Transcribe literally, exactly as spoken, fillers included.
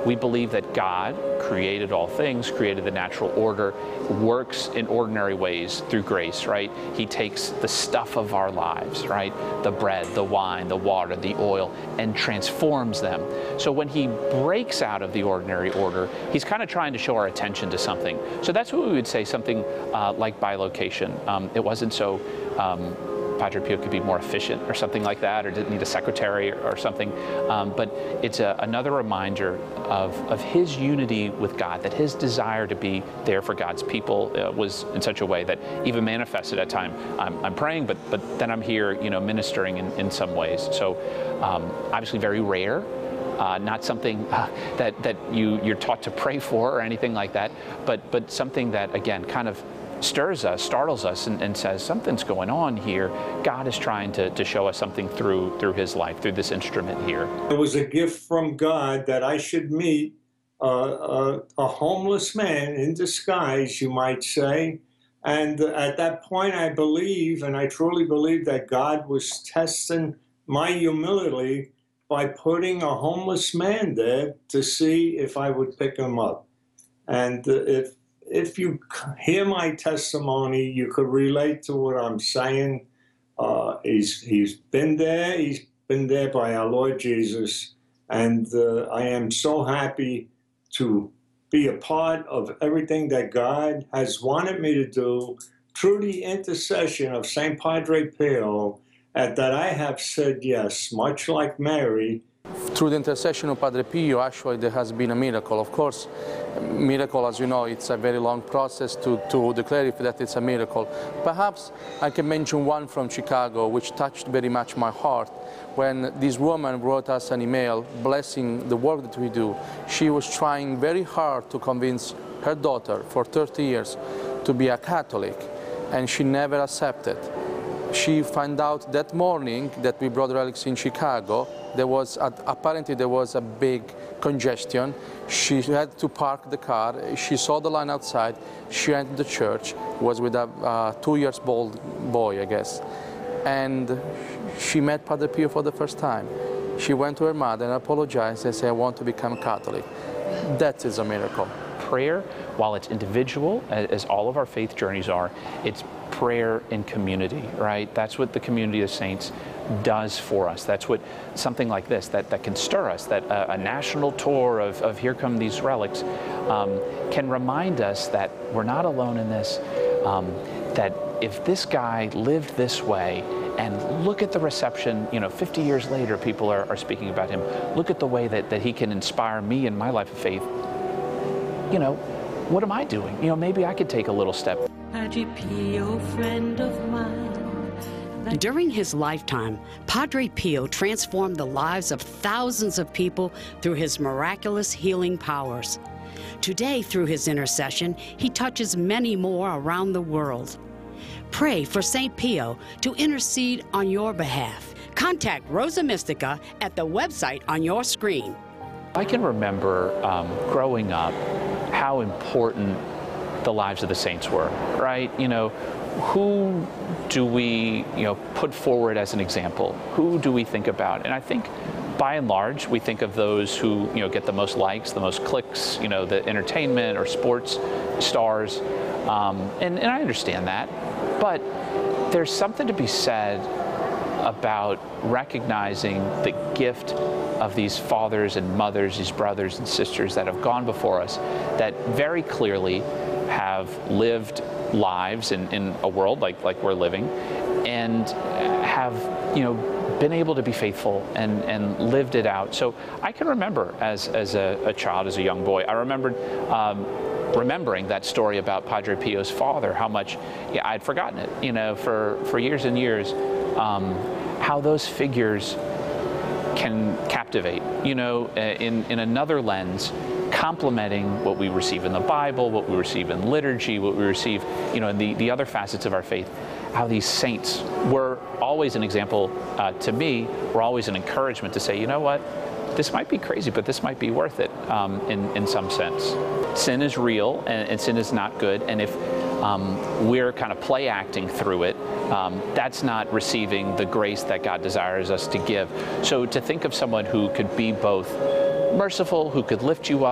We believe that God created all things, created the natural order, works in ordinary ways through grace, right? He takes the stuff of our lives, right? The bread, the wine, the water, the oil, and transforms them. So when he breaks out of the ordinary order, he's kind of trying to show our attention to something. So that's what we would say, something uh, like bilocation. Um, it wasn't so um, Padre Pio could be more efficient or something like that, or didn't need a secretary or, or something. Um, but it's a, another reminder of, of his unity with God, that his desire to be there for God's people uh, was in such a way that even manifested at time. I'm, I'm praying, but, but then I'm here, you know, ministering in, in some ways. So um, obviously very rare. Uh, not something uh, that, that you, you're taught to pray for or anything like that, but, but something that, again, kind of stirs us, startles us, and, and says something's going on here. God is trying to, to show us something through through his life, through this instrument here. It was a gift from God that I should meet uh, a, a homeless man in disguise, you might say. And at that point, I believe, and I truly believe, that God was testing my humility by putting a homeless man there to see if I would pick him up. And uh, if If you hear my testimony, you could relate to what I'm saying. Uh, he's, he's been there. He's been there by our Lord Jesus. And uh, I am so happy to be a part of everything that God has wanted me to do through the intercession of Saint Padre Pio, and that I have said yes, much like Mary. Through the intercession of Padre Pio, actually, there has been a miracle. Of course, miracle, as you know, it's a very long process to, to declare if that it's a miracle. Perhaps I can mention one from Chicago, which touched very much my heart. When this woman wrote us an email blessing the work that we do, she was trying very hard to convince her daughter for thirty years to be a Catholic, and she never accepted. She found out that morning that we brought relics in Chicago, there was a, apparently there was a big congestion. She had to park the car. She saw the line outside. She entered the church. Was with a uh, two years old boy, I guess, and she met Padre Pio for the first time. She went to her mother and apologized and said, "I want to become Catholic." That is a miracle. Prayer, while it's individual, as all of our faith journeys are, it's prayer in community, right? That's what the community of saints does for us. That's what something like this, that, that can stir us, that uh, a national tour of, of Here Come These Relics um, can remind us that we're not alone in this, um, that if this guy lived this way, and look at the reception, you know, fifty years later, people are, are speaking about him. Look at the way that, that he can inspire me in my life of faith. You know, what am I doing? You know, maybe I could take a little step. Padre Pio, friend of mine. During his lifetime, Padre Pio transformed the lives of thousands of people through his miraculous healing powers. Today, through his intercession, he touches many more around the world. Pray for Saint Pio to intercede on your behalf. Contact Rosa Mystica at the website on your screen. I can remember um, growing up how important the lives of the saints were, right? You know, who do we, you know, put forward as an example? Who do we think about? And I think by and large, we think of those who, you know, get the most likes, the most clicks, you know, the entertainment or sports stars. Um, and, and I understand that, but there's something to be said about recognizing the gift of these fathers and mothers, these brothers and sisters that have gone before us, that very clearly have lived lives in, in a world like, like we're living, and have, you know, been able to be faithful and, and lived it out. So I can remember as, as a, a child, as a young boy, I remembered um, remembering that story about Padre Pio's father, how much, yeah, I'd forgotten it, you know, for, for years and years, um, how those figures can captivate, you know, in, in another lens, complementing what we receive in the Bible, what we receive in liturgy, what we receive, you know, in the, the other facets of our faith, how these saints were always an example uh, to me, were always an encouragement to say, you know what, this might be crazy, but this might be worth it um, in, in some sense. Sin is real, and, and sin is not good, and if um, we're kind of play acting through it, um, that's not receiving the grace that God desires us to give. So to think of someone who could be both merciful, who could lift you up.